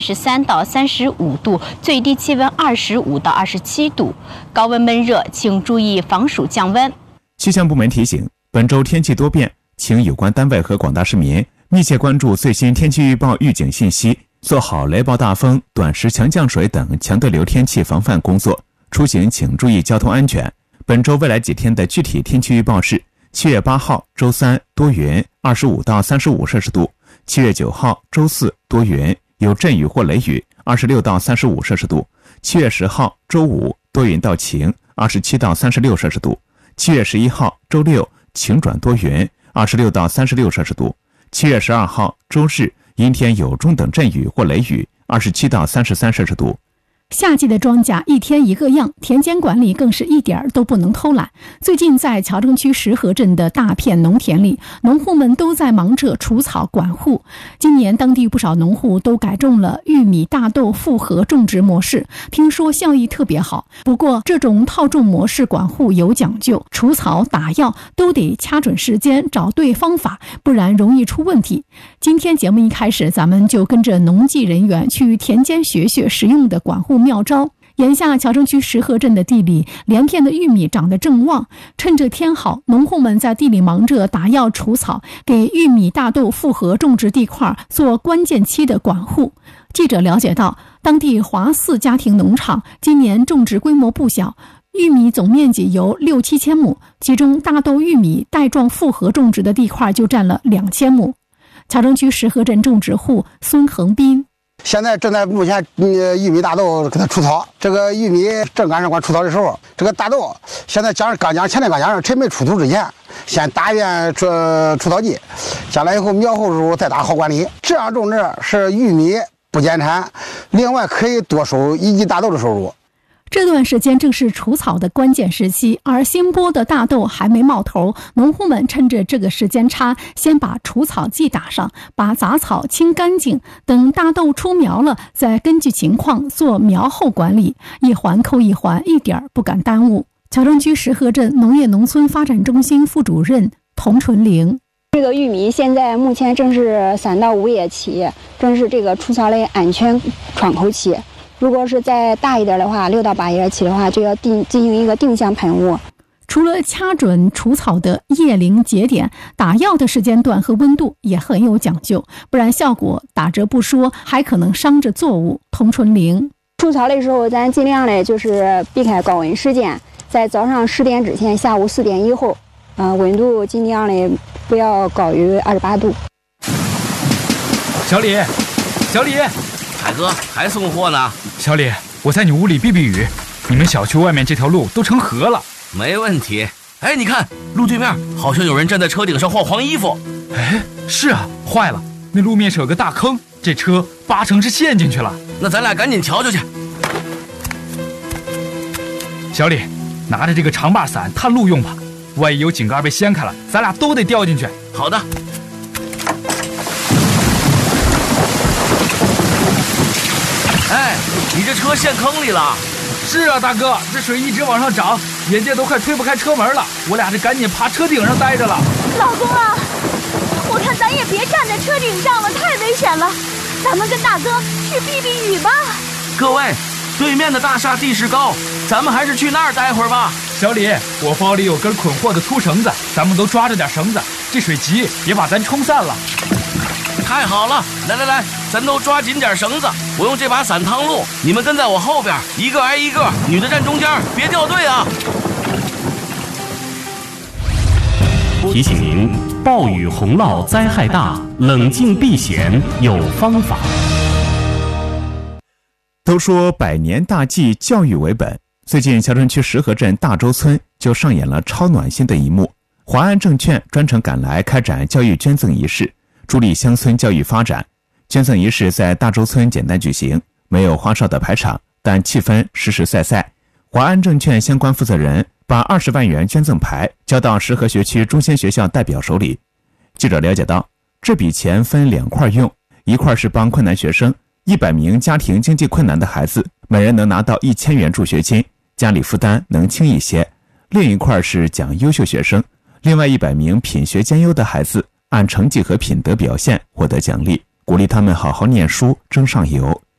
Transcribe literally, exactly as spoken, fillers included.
十三到三十五度，最低气温二十五到二十七度，高温闷热，请注意防暑降温。 气象部门提醒，本周天气多变，请有关单位和广大市民密切关注最新天气预报预警信息，做好雷暴大风、短时强降水等强对流天气防范工作。出行请注意交通安全。本周未来几天的具体天气预报是：七月八号周三多云，二十五到三十五摄氏度；七月九号周四多云，有阵雨或雷雨，二十六到三十五摄氏度；七月十号周五多云到晴，二十七到三十六摄氏度；七月十一号周六晴转多云，二十六到三十六摄氏度；七月十二号周日阴天有中等阵雨或雷雨，二十七到三十三摄氏度。 夏季的庄稼一天一个样，田间管理更是一点儿都不能偷懒。最近在乔城区石河镇的大片农田里，农户们都在忙着除草管护。今年当地不少农户都改种了玉米、大豆复合种植模式，听说效益特别好。不过这种套种模式管护有讲究，除草打药都得掐准时间，找对方法，不然容易出问题。今天节目一开始，咱们就跟着农技人员去田间学学实用的管护妙招。眼下乔城区石河镇的地里，连片的玉米长得正旺，趁着天好，农户们在地里忙着打药除草，给玉米、大豆复合种植地块做关键期的管护。记者了解到，当地华四家庭农场今年种植规模不小，玉米总面积有六七千亩，其中大豆、玉米带状复合种植的地块就占了两千亩。乔城区石河镇种植户孙恒斌。 现在正在目前呃玉米大豆给它除草，这个玉米正赶上光除草的时候，这个大豆现在讲刚讲前天刚讲趁没出土之前，先打一遍除除草剂，将来以后苗后的时候再打好管理。这样种植是玉米不减产，另外可以多收一级大豆的收入。 这段时间正是除草的关键时期，而新播的大豆还没冒头，农户们趁着这个时间差，先把除草剂打上，把杂草清干净，等大豆出苗了，再根据情况做苗后管理，一环扣一环，一点不敢耽误。乔城区石河镇农业农村发展中心副主任童纯玲。 这个玉米现在目前正是三到五月期，正是这个除草的安全窗口期。如果是再大一点的话，六到八月期的话，就要定进行一个定向喷雾。 除了掐准除草的叶龄节点，打药的时间段和温度也很有讲究，不然效果打折不说，还可能伤着作物。童纯玲， 除草的时候，咱尽量的就是避开高温时间，在早上十点之前，下午四点以后，呃，温度尽量的不要高于二十八度。 小李，小李。 海哥还送货呢。 小李，我在你屋里避避雨，你们小区外面这条路都成河了。 没问题。哎，你看路对面好像有人站在车顶上换黄衣服。 哎，是啊，坏了，那路面是有个大坑，这车八成是陷进去了。 那咱俩赶紧瞧瞧去。 小李，拿着这个长把伞探路用吧，万一有井盖被掀开了，咱俩都得掉进去。 好的。哎，你这车陷坑里了。 是啊，大哥，这水一直往上涨，眼见都快推不开车门了，我俩这赶紧爬车顶上待着了。 老公啊，我看咱也别站在车顶上了，太危险了，咱们跟大哥去避避雨吧。 各位，对面的大厦地势高，咱们还是去那儿待会儿吧。 小李，我包里有根捆货的粗绳子，咱们都抓着点绳子，这水急别把咱冲散了。 太好了，来来来，咱都抓紧点绳子，我用这把伞趟路，你们跟在我后边，一个挨一个，女的站中间，别掉队啊。 提醒您，暴雨洪涝灾害大，冷静避险有方法。 都说百年大计教育为本，最近乔城区石河镇大洲村就上演了超暖心的一幕。华安证券专程赶来开展教育捐赠仪式，助力乡村教育发展。捐赠仪式在大洲村简单举行，没有花哨的排场，但气氛实实在在。华安证券相关负责人把二十万元捐赠牌交到石河学区中心学校代表手里。记者了解到，这笔钱分两块用，一块是帮困难学生，一百名家庭经济困难的孩子，每人能拿到一千元助学金，家里负担能轻一些；另一块是奖优秀学生，另外一百名品学兼优的孩子按成绩和品德表现获得奖励，鼓励他们好好念书，争上游。